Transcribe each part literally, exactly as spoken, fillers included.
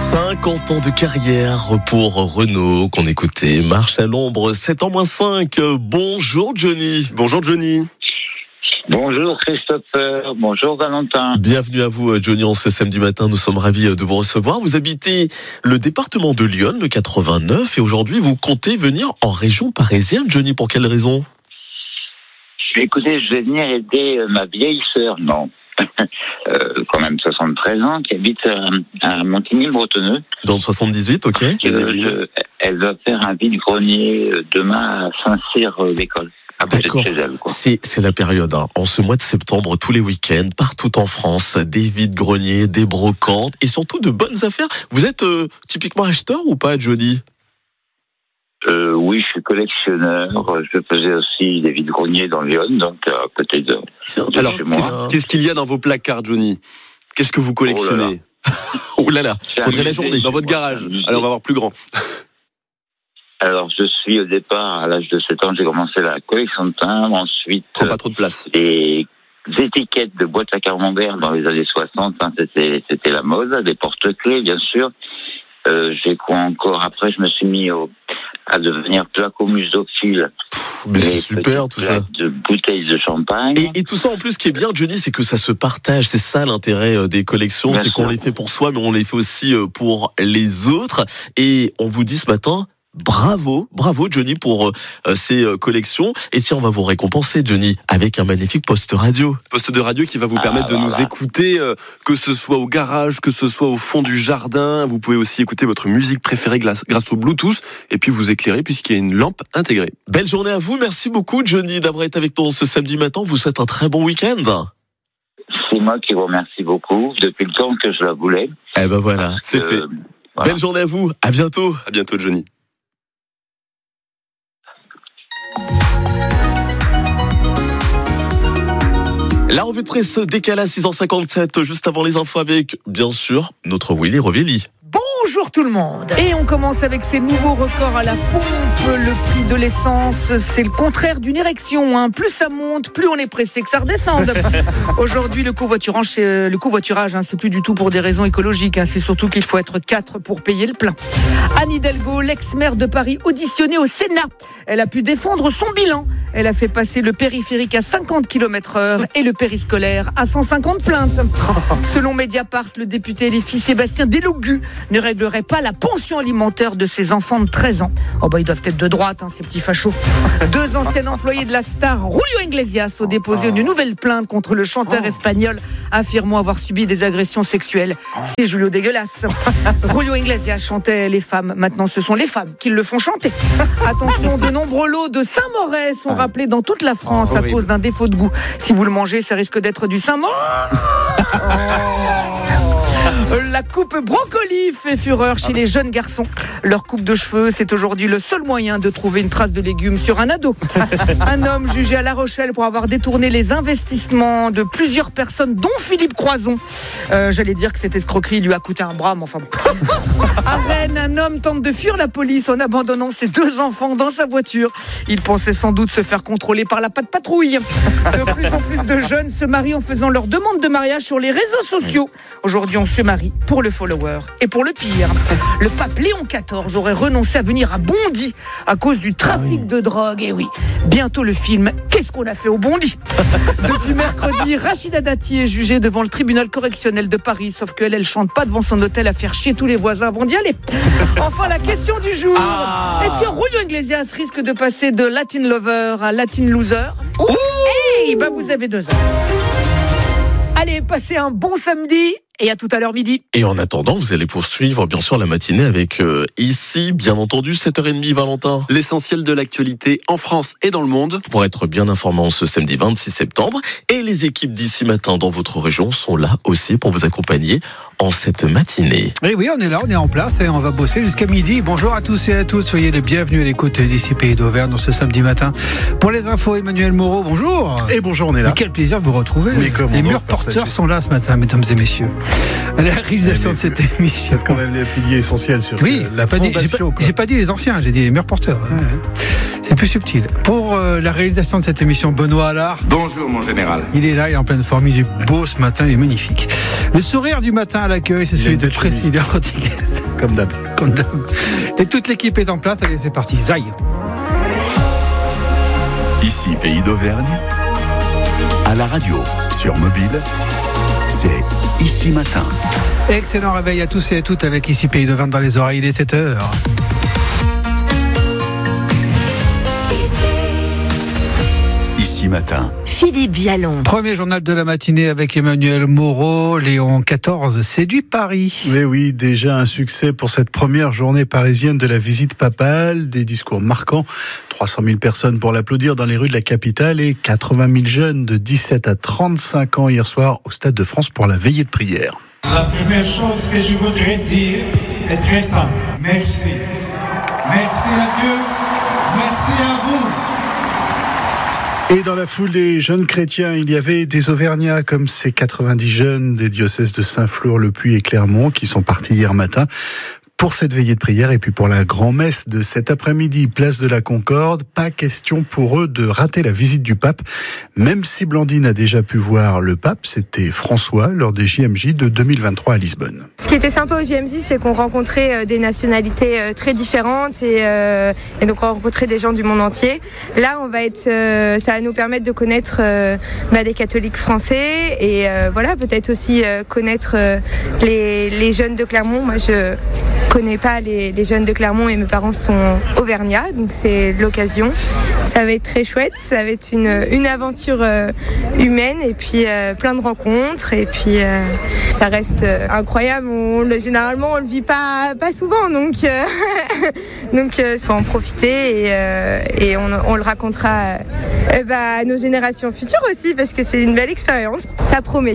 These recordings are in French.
cinquante ans de carrière pour Renault qu'on écoutait. Marche à l'ombre, sept ans moins cinq. Bonjour Johnny. Bonjour Johnny. Bonjour Christopher, bonjour Valentin. Bienvenue à vous Johnny, en ce samedi matin, nous sommes ravis de vous recevoir. Vous habitez le département de Lyon, le quatre-vingt-neuf, et aujourd'hui vous comptez venir en région parisienne. Johnny, pour quelle raison ? Écoutez, je vais venir aider ma vieille sœur, non, euh, quand même soixante-treize ans, qui habite à, à Montigny-le-Bretonneux. Dans le soixante-dix-huit, ok. Euh, je, elle va faire un vide-grenier demain à Saint-Cyr-l'École. D'accord, c'est, c'est la période, hein. En ce mois de septembre, tous les week-ends, partout en France, des vides-greniers, des brocantes et surtout de bonnes affaires. Vous êtes euh, typiquement acheteur ou pas, Johnny ? euh, Oui, je suis collectionneur. Je faisais aussi des vides-greniers dans Lyon, donc à côté de, de Alors, chez moi. Qu'est-ce, qu'est-ce qu'il y a dans vos placards, Johnny ? Qu'est-ce que vous collectionnez ? Oh là là, oh faudrait la journée. Dans votre garage. Alors, on va voir plus grand. Alors, je suis au départ, à l'âge de sept ans, j'ai commencé la collection de timbres. Ensuite, prends pas trop de place. Des étiquettes de boîtes à camembert dans les années soixante, hein, c'était, c'était la mode. Des porte-clés, bien sûr. Euh, j'ai quoi encore ? Après, je me suis mis au, à devenir placomusophile. Mais c'est super tout ça. De bouteilles de champagne. Et, et tout ça en plus, ce qui est bien, Johnny, c'est que ça se partage. C'est ça l'intérêt des collections, bien c'est sûr. Qu'on les fait pour soi, mais on les fait aussi pour les autres. Et on vous dit ce matin, bravo, bravo Johnny pour euh, ces euh, collections. Et tiens, on va vous récompenser, Johnny, avec un magnifique poste radio. Poste de radio qui va vous permettre ah, de voilà. nous écouter, euh, que ce soit au garage, que ce soit au fond du jardin. Vous pouvez aussi écouter votre musique préférée grâce, grâce au Bluetooth et puis vous éclairer puisqu'il y a une lampe intégrée. Belle journée à vous. Merci beaucoup, Johnny, d'avoir été avec nous ce samedi matin. Vous souhaite un très bon week-end. C'est moi qui vous remercie beaucoup depuis le temps que je la voulais. Eh ben voilà, c'est euh, fait. Voilà. Belle journée à vous. À bientôt. À bientôt, Johnny. La revue de presse décale à six heures cinquante-sept, juste avant les infos avec, bien sûr, notre Willy Rovelli. Bonjour tout le monde. Et on commence avec ces nouveaux records à la pompe. Le prix de l'essence, c'est le contraire d'une érection, hein. Plus ça monte, plus on est pressé que ça redescende. Aujourd'hui, le covoiturage, c'est, le covoiturage, hein, c'est plus du tout pour des raisons écologiques, hein. C'est surtout qu'il faut être quatre pour payer le plein. Anne Hidalgo, l'ex-maire de Paris, auditionnée au Sénat. Elle a pu défendre son bilan. Elle a fait passer le périphérique à cinquante kilomètres heure et le périscolaire à cent cinquante plaintes. Selon Mediapart, le député L F I Sébastien Delogu ne réglerait pas la pension alimentaire de ses enfants de treize ans. Oh bah ils doivent être de droite, hein, ces petits fachos. Deux anciens employés de la star Julio Iglesias ont déposé une nouvelle plainte contre le chanteur espagnol, affirmant avoir subi des agressions sexuelles. C'est Julio dégueulasse. Julio Iglesias chantait les femmes, maintenant ce sont les femmes qui le font chanter. Attention, de nombreux lots de Saint-Morez sont rappelés dans toute la France à cause d'un défaut de goût. Si vous le mangez, ça risque d'être du Saint-Morez. La coupe brocoli fait fureur chez les jeunes garçons. Leur coupe de cheveux, c'est aujourd'hui le seul moyen de trouver une trace de légumes sur un ado. Un homme jugé à La Rochelle pour avoir détourné les investissements de plusieurs personnes, dont Philippe Croison. Euh, j'allais dire que cette escroquerie lui a coûté un bras, mais enfin bon. À Rennes, un homme tente de fuir la police en abandonnant ses deux enfants dans sa voiture. Il pensait sans doute se faire contrôler par la patte patrouille. De plus en plus de jeunes se marient en faisant leur demande de mariage sur les réseaux sociaux. Aujourd'hui, on se marie pour le follower et pour le pire. Le pape Léon quatorze aurait renoncé à venir à Bondy à cause du trafic de drogue. Et oui, bientôt le film « Qu'est-ce qu'on a fait au Bondy ?» Depuis mercredi, Rachida Dati est jugée devant le tribunal correctionnel de Paris. Sauf qu'elle, elle chante pas devant son hôtel à faire chier tous les voisins avant d'y aller. Enfin, la question du jour. Ah. Est-ce que Julio Iglesias risque de passer de Latin Lover à Latin Loser ? Eh ben, vous avez deux heures. Allez, passez un bon samedi. Et à tout à l'heure midi. Et en attendant, vous allez poursuivre bien sûr la matinée avec euh, ici, bien entendu, sept heures trente, Valentin. L'essentiel de l'actualité en France et dans le monde. Pour être bien informé ce samedi vingt-six septembre. Et les équipes d'ici matin dans votre région sont là aussi pour vous accompagner en cette matinée. Et oui, on est là, on est en place et on va bosser jusqu'à midi. Bonjour à tous et à toutes, soyez les bienvenus à l'écoute d'ici Pays d'Auvergne ce samedi matin. Pour les infos, Emmanuel Moreau, bonjour. Et bonjour, on est là. Mais quel plaisir de vous retrouver. Mais les murs porteurs sont là ce matin, mesdames et messieurs. À la réalisation de cette émission. Quand même les piliers essentiels sur oui, la pas dit, j'ai, pas, j'ai pas dit les anciens, j'ai dit les meilleurs porteurs. Ouais. C'est plus subtil. Pour euh, la réalisation de cette émission, Benoît Allard. Bonjour mon général. Il est là, il est en pleine forme, il est beau ce matin, il est magnifique. Le sourire du matin à l'accueil, c'est celui de Priscilla Rodriguez. Comme d'hab. Comme d'hab. Et toute l'équipe est en place, allez c'est parti, Zai. Ici Pays d'Auvergne, à la radio, sur mobile, c'est Ici Matin. Excellent réveil à tous et à toutes avec Ici Pays d'Auvergne dans les oreilles, il est sept heures. Ici Matin. Philippe Vialon. Premier journal de la matinée avec Emmanuel Moreau. Léon quatorze séduit Paris. Mais oui, déjà un succès pour cette première journée parisienne de la visite papale. Des discours marquants. trois cent mille personnes pour l'applaudir dans les rues de la capitale et quatre-vingt mille jeunes de dix-sept à trente-cinq ans hier soir au Stade de France pour la veillée de prière. La première chose que je voudrais dire est très simple. Merci. Merci à Dieu. Merci à vous. Et dans la foule des jeunes chrétiens, il y avait des Auvergnats comme ces quatre-vingt-dix jeunes des diocèses de Saint-Flour, Le Puy et Clermont qui sont partis hier matin pour cette veillée de prière et puis pour la grand-messe de cet après-midi, place de la Concorde. Pas question pour eux de rater la visite du pape, même si Blandine a déjà pu voir le pape, c'était François lors des J M J de deux mille vingt-trois à Lisbonne. Ce qui était sympa au J M J, c'est qu'on rencontrait des nationalités très différentes et, euh, et donc on rencontrait des gens du monde entier. Là, on va être, euh, ça va nous permettre de connaître euh, bah, des catholiques français et euh, voilà, peut-être aussi euh, connaître euh, les, les jeunes de Clermont. Moi, je connais pas les, les jeunes de Clermont et mes parents sont auvergnats, donc c'est l'occasion. Ça va être très chouette, ça va être une, une aventure euh, humaine et puis euh, plein de rencontres et puis euh, ça reste euh, incroyable. On, le, généralement on le vit pas, pas souvent, donc euh, donc euh, faut en profiter et, euh, et on, on le racontera euh, bah, à nos générations futures aussi parce que c'est une belle expérience, ça promet.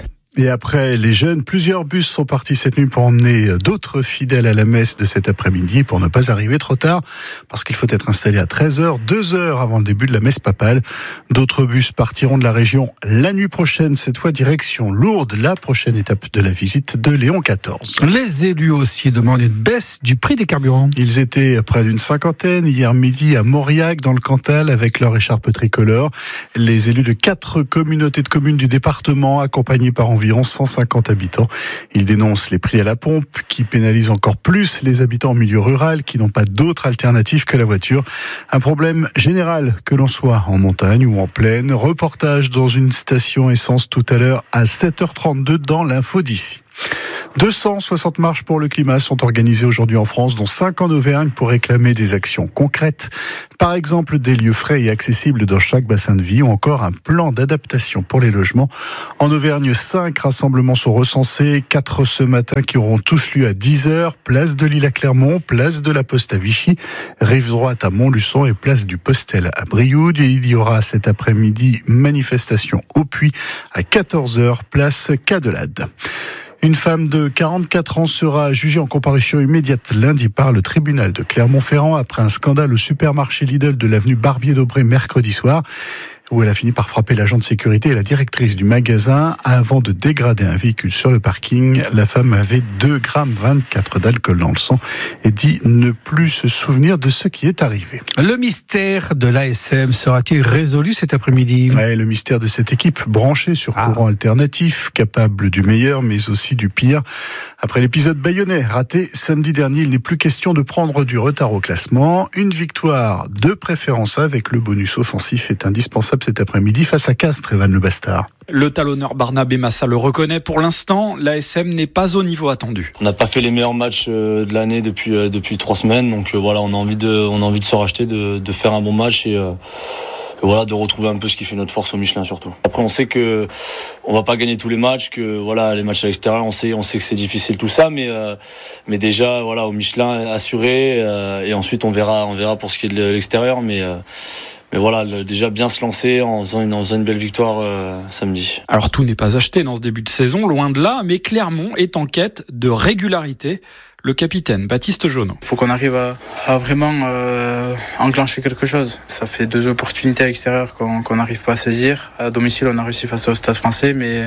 Et après les jeunes, plusieurs bus sont partis cette nuit pour emmener d'autres fidèles à la messe de cet après-midi pour ne pas arriver trop tard, parce qu'il faut être installé à treize heures, deux heures avant le début de la messe papale. D'autres bus partiront de la région la nuit prochaine, cette fois direction Lourdes, la prochaine étape de la visite de Léon quatorze. Les élus aussi demandent une baisse du prix des carburants. Ils étaient près d'une cinquantaine hier midi à Mauriac dans le Cantal avec leur écharpe tricolore. Les élus de quatre communautés de communes du département accompagnés par environ cent cinquante habitants. Ils dénoncent les prix à la pompe qui pénalisent encore plus les habitants en milieu rural qui n'ont pas d'autre alternative que la voiture. Un problème général que l'on soit en montagne ou en plaine. Reportage dans une station essence tout à l'heure à sept heures trente-deux dans l'info d'ici. deux cent soixante marches pour le climat sont organisées aujourd'hui en France, dont cinq en Auvergne pour réclamer des actions concrètes. Par exemple, des lieux frais et accessibles dans chaque bassin de vie ou encore un plan d'adaptation pour les logements. En Auvergne, cinq rassemblements sont recensés, quatre ce matin qui auront tous lieu à dix heures. Place de l'Île à Clermont, place de la Poste à Vichy, rive droite à Montluçon et place du Postel à Brioude. Et il y aura cet après-midi manifestation au Puy à quatorze heures, place Cadelade. Une femme de quarante-quatre ans sera jugée en comparution immédiate lundi par le tribunal de Clermont-Ferrand après un scandale au supermarché Lidl de l'avenue Barbier-d'Aubray mercredi soir, où elle a fini par frapper l'agent de sécurité et la directrice du magasin avant de dégrader un véhicule sur le parking. La femme avait deux virgule vingt-quatre grammes d'alcool dans le sang et dit ne plus se souvenir de ce qui est arrivé. Le mystère de l'A S M sera-t-il résolu cet après-midi ? Ouais, le mystère de cette équipe branchée sur ah. courant alternatif, capable du meilleur mais aussi du pire. Après l'épisode bayonnais raté samedi dernier, il n'est plus question de prendre du retard au classement. Une victoire de préférence avec le bonus offensif est indispensable cet après-midi face à Castres, Evan Le Bastard. Le talonneur Barnabé Massa le reconnaît. Pour l'instant, l'A S M n'est pas au niveau attendu. On n'a pas fait les meilleurs matchs de l'année depuis depuis trois semaines, donc voilà, on a envie de on a envie de se racheter, de de faire un bon match et euh, voilà, de retrouver un peu ce qui fait notre force au Michelin surtout. Après, on sait que on va pas gagner tous les matchs, que voilà, les matchs à l'extérieur, on sait on sait que c'est difficile tout ça, mais euh, mais déjà voilà, au Michelin assuré euh, et ensuite on verra on verra pour ce qui est de l'extérieur, mais euh, Mais voilà, le, déjà bien se lancer en faisant une, en faisant une belle victoire euh, samedi. Alors tout n'est pas acheté dans ce début de saison, loin de là, mais Clermont est en quête de régularité. Le capitaine Baptiste Jonot. Il faut qu'on arrive à, à vraiment euh, enclencher quelque chose. Ça fait deux opportunités à l'extérieur qu'on n'arrive pas à saisir. À domicile, on a réussi face au Stade français, mais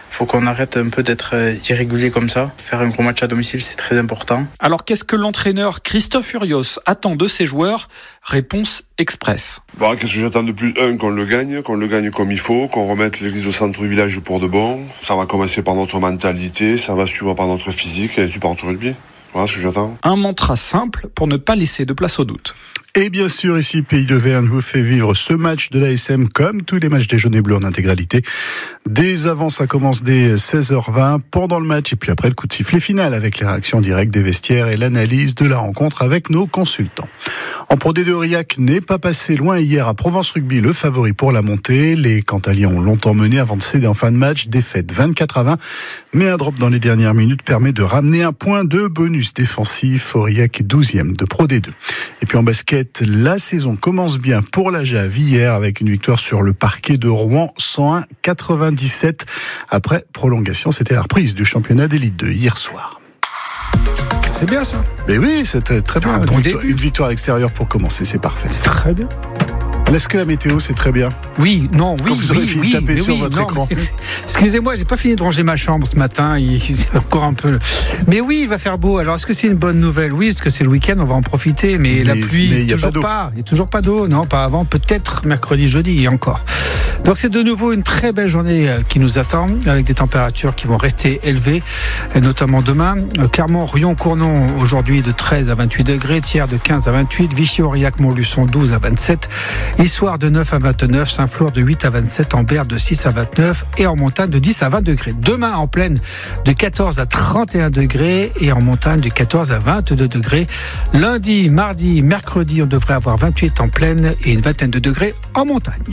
faut qu'on arrête un peu d'être irrégulier comme ça. Faire un gros match à domicile, c'est très important. Alors qu'est-ce que l'entraîneur Christophe Furios attend de ses joueurs ? Réponse express. Bon, qu'est-ce que j'attends de plus ? Un, qu'on le gagne, qu'on le gagne comme il faut, qu'on remette l'église au centre du village pour de bon. Ça va commencer par notre mentalité, ça va suivre par notre physique et ensuite par notre rugby. Voilà ce que j'attends. Un mantra simple pour ne pas laisser de place au doute. Et bien sûr, ici, Pays d'Auvergne vous fait vivre ce match de l'A S M comme tous les matchs des jaunes et bleus en intégralité. Dès avant, ça commence dès seize heures vingt pendant le match et puis après le coup de sifflet final avec les réactions directes des vestiaires et l'analyse de la rencontre avec nos consultants. En Pro D deux, Aurillac n'est pas passé loin hier à Provence Rugby, le favori pour la montée. Les Cantaliens ont longtemps mené avant de céder en fin de match, défaite vingt-quatre à vingt. Mais un drop dans les dernières minutes permet de ramener un point de bonus défensif. Aurillac est douzième de Pro D deux. Et puis en basket, la saison commence bien pour la Jave hier avec une victoire sur le parquet de Rouen, cent un à quatre-vingt-dix-sept. Après prolongation, c'était la reprise du championnat d'élite deux hier soir. C'est bien ça. Mais oui, c'était très bien. Un bon une, victoire, début. une victoire à l'extérieur pour commencer, c'est parfait. C'est très bien. Est-ce que la météo, c'est très bien ? Oui, non, oui, Quand vous aurez oui, fini oui, de taper mais sur oui, votre non, écran. mais- Excusez-moi, j'ai pas fini de ranger ma chambre ce matin. Il c'est encore un peu. Mais oui, il va faire beau. Alors, est-ce que c'est une bonne nouvelle ? Oui, est-ce que c'est le week-end ? On va en profiter. Mais, Mais- la pluie, mais il y a toujours pas d'eau. pas. Il n'y a toujours pas d'eau. Non, pas avant. Peut-être mercredi, jeudi et encore. Donc, c'est de nouveau une très belle journée euh, qui nous attend avec des températures qui vont rester élevées, et notamment demain. Euh, Clermont, Rion, Cournon aujourd'hui de treize à vingt-huit degrés, Thiers de quinze à vingt-huit, Vichy, Aurillac, Montluçon douze à vingt-sept, Issoire de neuf à vingt-neuf, Saint-Flour de huit à vingt-sept, Ambert de six à vingt-neuf et en montagne de dix à vingt degrés. Demain en plaine de quatorze à trente et un degrés et en montagne de quatorze à vingt-deux degrés. Lundi, mardi, mercredi, on devrait avoir vingt-huit en plaine et une vingtaine de degrés en montagne.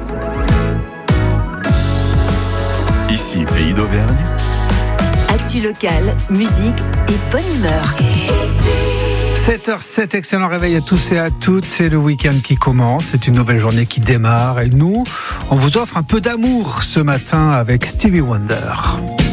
Ici, Pays d'Auvergne. Actu locale, musique et bonne humeur. sept heures sept, excellent réveil à tous et à toutes. C'est le week-end qui commence. C'est une nouvelle journée qui démarre. Et nous, on vous offre un peu d'amour ce matin avec Stevie Wonder.